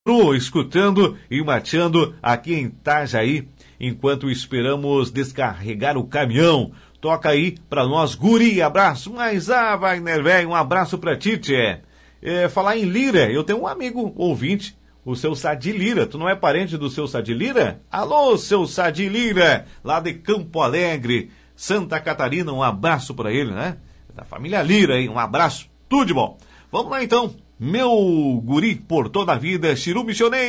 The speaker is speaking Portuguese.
escutando e mateando aqui em Itajaí, enquanto esperamos descarregar o caminhão. Toca aí pra nós, guri, abraço. Mas, Wagner, velho, um abraço pra ti, tchê. Falar em Lira, eu tenho um amigo ouvinte, o seu Sadi Lira. Tu não é parente do seu Sadi Lira? Alô, seu Sadi Lira, lá de Campo Alegre, Santa Catarina, um abraço pra ele, né? Da família Lira, hein? Um abraço, tudo de bom. Vamos lá então, meu guri por toda a vida, Chiru Missioneiro.